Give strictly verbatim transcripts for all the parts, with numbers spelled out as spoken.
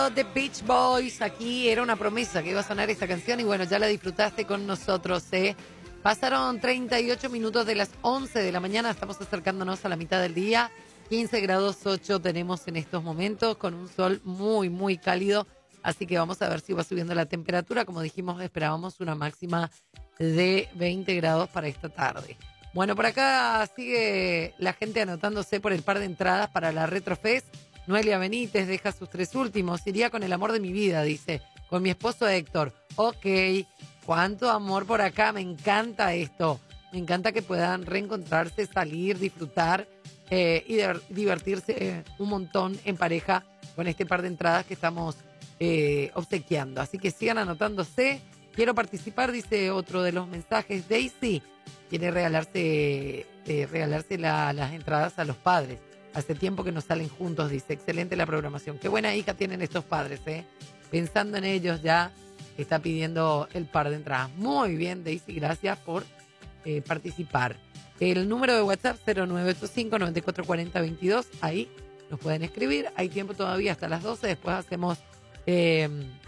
The Beach Boys, aquí era una promesa que iba a sonar esta canción y bueno, ya la disfrutaste con nosotros, ¿eh? Pasaron treinta y ocho minutos de las once de la mañana, estamos acercándonos a la mitad del día, quince grados ocho tenemos en estos momentos con un sol muy, muy cálido, así que vamos a ver si va subiendo la temperatura, como dijimos, esperábamos una máxima de veinte grados para esta tarde. Bueno, por acá sigue la gente anotándose por el par de entradas para la Retrofest. Noelia Benítez deja sus tres últimos. Iría con el amor de mi vida, dice. Con mi esposo Héctor. Ok, cuánto amor por acá. Me encanta esto. Me encanta que puedan reencontrarse, salir, disfrutar eh, y de, divertirse eh, un montón en pareja con este par de entradas que estamos eh, obsequiando. Así que sigan anotándose. Quiero participar, dice otro de los mensajes. Daisy quiere regalarse, eh, regalarse la, las entradas a los padres. Hace tiempo que no salen juntos, dice. Excelente la programación. Qué buena hija tienen estos padres, ¿eh? Pensando en ellos ya, está pidiendo el par de entradas. Muy bien, Daisy, gracias por eh, participar. El número de WhatsApp cero nueve ocho cinco, nueve cuatro cuatro cero, veintidós. Ahí nos pueden escribir. Hay tiempo todavía hasta las doce. Después hacemos eh,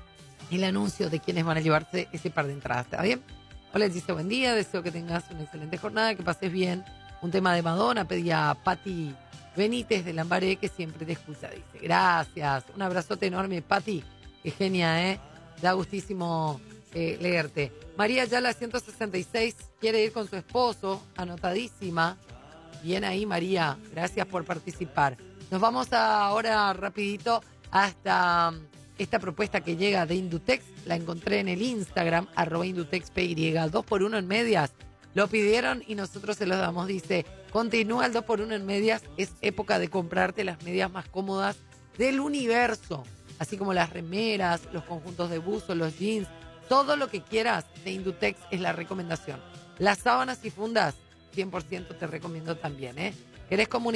el anuncio de quiénes van a llevarse ese par de entradas. ¿Está bien? Hola, dice buen día. Deseo que tengas una excelente jornada, que pases bien. Un tema de Madonna pedía Patti Benítez de Lambaré, que siempre te escucha, dice. Gracias. Un abrazote enorme, Pati. Qué genia, ¿eh? Da gustísimo eh, leerte. María Yala, ciento sesenta y seis, quiere ir con su esposo. Anotadísima. Bien ahí, María. Gracias por participar. Nos vamos ahora rapidito hasta esta propuesta que llega de Indutex. La encontré en el Instagram, arroba IndutexPY. Dos por uno en medias. Lo pidieron y nosotros se los damos. Dice, continúa el dos por uno en medias. Es época de comprarte las medias más cómodas del universo. Así como las remeras, los conjuntos de buzo, los jeans. Todo lo que quieras de Indutex es la recomendación. Las sábanas y fundas, cien por ciento te recomiendo también, ¿eh? ¿Querés comunicar?